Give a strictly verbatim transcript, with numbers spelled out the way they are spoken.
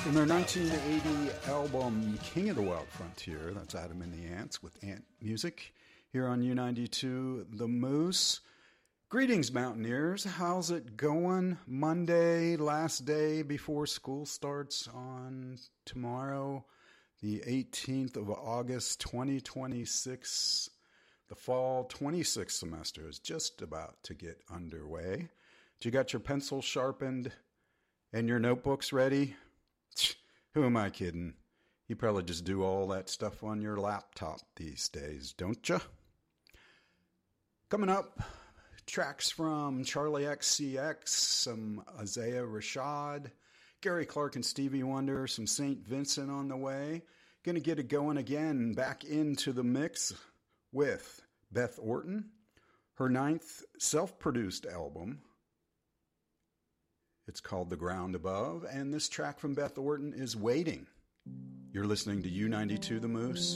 From their nineteen eighty album King of the Wild Frontier, that's Adam and the Ants with Ant Music, here on U ninety-two The Moose. Greetings, Mountaineers. How's it going? Monday, last day before school starts on tomorrow, the eighteenth of August, twenty twenty-six. The fall twenty-sixth semester is just about to get underway. You got your pencil sharpened and your notebooks ready? Who am I kidding? You probably just do all that stuff on your laptop these days, don't you? Coming up, tracks from Charlie X C X, some Isaiah Rashad, Gary Clark and Stevie Wonder, some Saint Vincent on the way. Gonna get it going again, back into the mix with Beth Orton, her ninth self-produced album. It's called The Ground Above, and this track from Beth Orton is Waiting. You're listening to U ninety-two The Moose.